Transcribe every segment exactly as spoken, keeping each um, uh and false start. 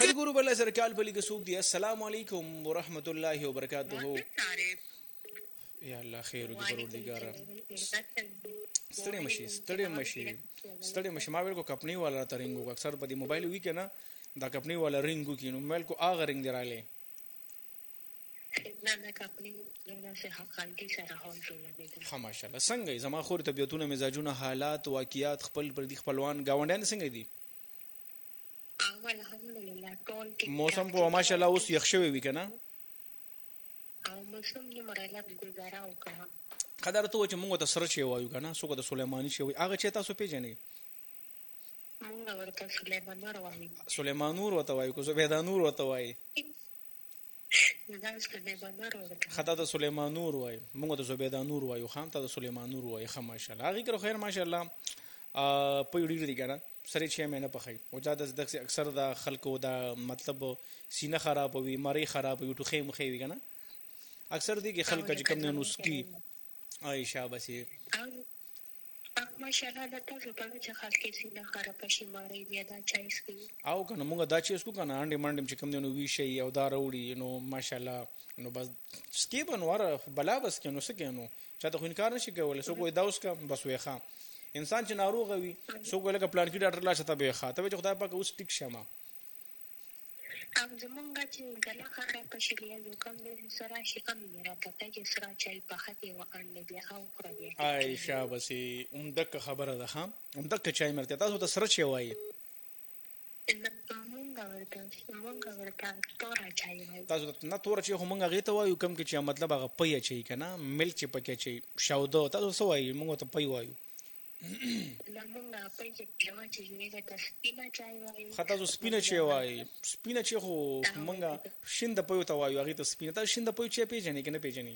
خدي ګورو بل سره کال په لیګ سوق دی. السلام علیکم ورحمت الله وبرکاته. یا الله خیر دې پروردګار. ستړي مشي ستړي مشي ستړي مشي ما ویل کو کپنی والا ترنګو اکثر په دې موبایل وی کنه دا کپنی والا رنګو کینو موبایل کو اغه رنګ دراله نه نه کپنی نه سه حقالتي سره حال ټول ها ماشاءالله. څنګه زما خور طبيعتونه مزاجونه حالات واقعیات خپل پر دي خپلوان گاونډیان څنګه دي؟ الحمدلله ټول موسم په ماشاءالله اوس یخ شوی وی کنه او موسم نه مرله گزاره وکړه. قدر ته چې موږ ته سره شی وایو کنه سوګه د سليماني شی وای هغه چې تاسو پیژنې موږ ورته سليمانور وایو. سليمانور وته وایو کو زبیدانور وته وایي دا سليمانور ورته خطا د سليمانور وای موږ ته زبیدانور وایو خام ته د سليمانور وای خه ماشاءالله هغه کړو خیر ماشاءالله ا په یوډی لري کنه سره چې مې نه پخای او جاده د اکثر د خلکو دا مطلب سینه خراب وي مری خراب وي ټوخه مخې وي کنه اکثر دي کې خلک چې کم نه نسکی عائشہ بسی ماشاءالله د تاسو په چې خلک سینه خراب شي مری بیا دا چایس کوي او کنه موږ دا چیز کو کنه انډي منډم چې کم نه وی شي او دا وروړي نو ماشاءالله نو بس سکی بنوار بلا بس کنه سکینو چاته خو انکار نشي کولای سو کوئی دا اوس کا بس ویخه انسان چې ناروغ وي سو کوله کا پلان کې ډاکټر لا شته به خاطه چې خدای پاک اوس ټیک شمه ام زمونږ چې ګلا خراب شي یو کوم سره شي کوم نه راته چې سره چای په خته و ان بیا او خوري عائشہ بسی عمدک خبره ده هم عمدک چای مرته تاسو ته سره چي وایي مونږ ورته مونږ ورته تور چای وایي تاسو نه تور چي هم مونږ غیته وایو کم کې چې مطلب هغه پي چي کنه ملک چي پکې چي شاودو تاسو سو وایي مونږ ته پي وایو لمونږه په دې کې چې یې د سپینه چای وایي خطا زو سپینه چای وایي سپینه چای خو مونږه شین د پيو ته وایو هغه ته سپینه تاسو شین د پيو چای پیژنې کنه پیژنې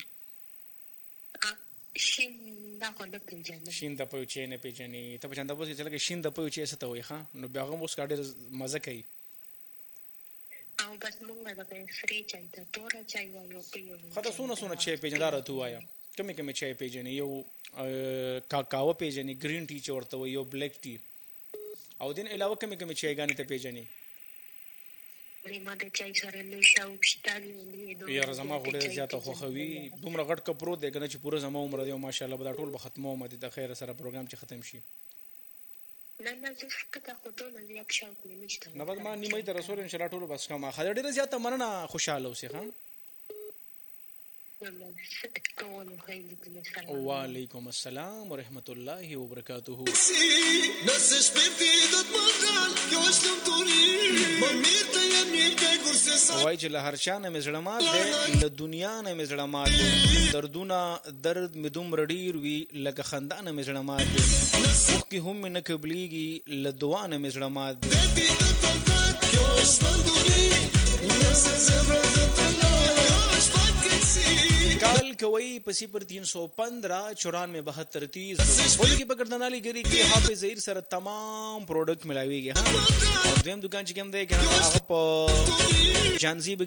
شین دا خو نه پیژنې شین د پيو چای نه پیژنې ته په چاندا بوسې چې لکه شین د پيو چای څه ته وایي ها نو بیا هم اوس کاډه مزه کوي او بس مونږه د سری چای ته تور چای وایو پیو خطا سونه سونه چای پیژندار ته وایا کمی کمی چای پیژنې یو کاکاو پیژنې گرین ټی چورته وي یو بلیک ټی او دین علاوه کمی کمی چای غانې ته پیژنې ما د چای سره نشه او شتالي یار زما غوډه زیاته خو خوي دومره غټ کپرو دی کنه چې پوره زما عمر دی ماشاءالله به ټول به ختمو مده د خیر سره پروګرام چې ختم شي نه نه زه ته خو ټول زیات شوق نه نشته نه بعد ما نیمه ته رسول ان شاء الله ټول بس کما خدای ډیره زیاته مننه خوشاله اوسې ها وعلیکم السلام ورحمت الله وبرکاته. وای چې له هر چا نه مزړه مات دی له دنیا نه مزړه مات دی دردونه درد مې دومره ډیر وي لکه خندا نه مزړه مات دی اوښکې هم مې نه قبلیږي له دعا نه مزړه مات دی کال کوئی پسی پر تین سو پندرہ چورانوے بہتر تیس بول کی پکڑدنالی گری کی حافظ زہیر سره تمام پروڈکٹ ملاوی گیا اور دویم دکان چې کوم دی کنه هغه په جانزی